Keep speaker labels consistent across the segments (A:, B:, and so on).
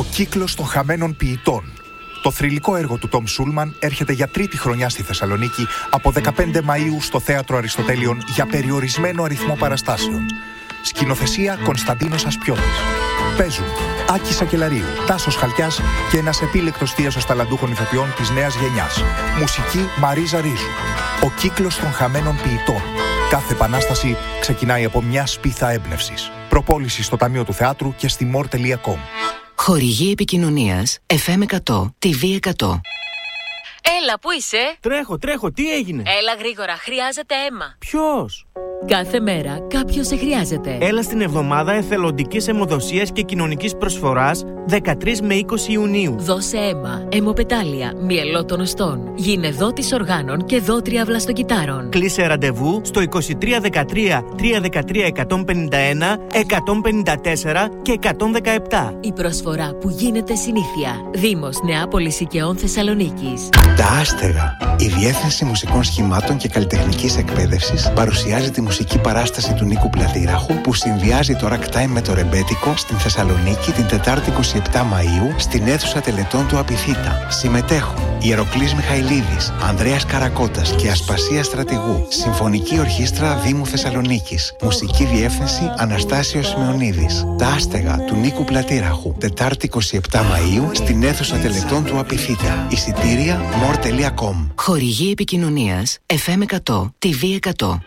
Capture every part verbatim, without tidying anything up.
A: κύκλος των χαμένων ποιητών. Το θρυλικό έργο του Τόμ Σούλμαν έρχεται για τρίτη χρονιά στη Θεσσαλονίκη από δεκαπέντε Μαΐου στο Θέατρο Αριστοτέλειων για περιορισμένο αριθμό παραστάσεων. Σκηνοθεσία Κωνσταντίνος Ασπιώτης. Παίζουν Άκη Σακελαρίου, Τάσος Χαλκιάς και ένας επίλεκτος θίασος ταλαντούχων ηθοποιών της νέας γενιάς. Μουσική Μαρίζα Ρίζου. Ο κύκλος των χαμένων ποιητών. Κάθε επανάσταση ξεκινάει από μια σπίθα έμπνευσης. Προπόληση στο Ταμείο του Θεάτρου και στη μορ τελεία κομ.
B: Χορηγή επικοινωνίας εφ εμ εκατό, τι βι εκατό.
C: Έλα, πού είσαι?
D: Τρέχω, τρέχω, τι έγινε?
C: Έλα γρήγορα, χρειάζεται αίμα.
D: Ποιος?
C: Κάθε μέρα κάποιος σε χρειάζεται.
D: Έλα στην εβδομάδα εθελοντικής αιμοδοσίας και κοινωνικής προσφοράς δεκατρείς με είκοσι Ιουνίου.
C: Δώσε αίμα, αιμοπετάλια, μυελό των οστών. Γίνε δότης οργάνων και δότρια βλαστοκυτάρων.
D: Κλείσε ραντεβού στο είκοσι τρία δεκατρία τριακόσια δεκατρία εκατόν πενήντα ένα εκατόν πενήντα τέσσερα και εκατόν δεκαεπτά.
C: Η προσφορά που γίνεται συνήθεια. Δήμος Νεάπολης Οικαιών Θεσσαλονίκης.
E: Τα Άστεγα, η Διεύθυνση Μουσικών Σχημάτων και Καλλιτεχνικής Εκπαίδευσης, παρουσιάζει τη μουσική παράσταση του Νίκου Πλατήραχου που συνδυάζει το ragtime με το ρεμπέτικο στην Θεσσαλονίκη την Τετάρτη είκοσι επτά Μαΐου στην αίθουσα τελετών του Απιθύτα. Συμμετέχουν Ιεροκλής Μιχαηλίδης, Ανδρέας Καρακώτας και Ασπασία Στρατηγού. Συμφωνική Ορχήστρα Δήμου Θεσσαλονίκης. Μουσική Διεύθυνση Αναστάσιος Σημεωνίδης. Τα Άστεγα του Νίκου Πλατήραχου. Τετάρτη είκοσι επτά Μαΐου στην αίθουσα τελετών του Απιθύτα. Εισιτήρια μορ τελεία κομ.
B: Χορηγή επικοινωνίας εφ εμ εκατό, τι βι εκατό.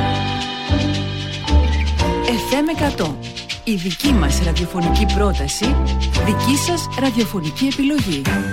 F: εφ εμ εκατό. Η δική μας ραδιοφωνική πρόταση, δική σας ραδιοφωνική επιλογή.